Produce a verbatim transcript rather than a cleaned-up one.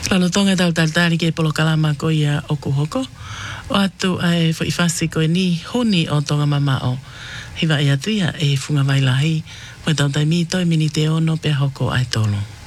Lalo tonga tau taltari ke polo kalama ko ia oku hoko. O atu ai fo ifasi ko ni honi o tonga mama o. Hiva ia tuia e funga vailahi. Mo tau tai mito e mini te ono pe hoko ai tolo.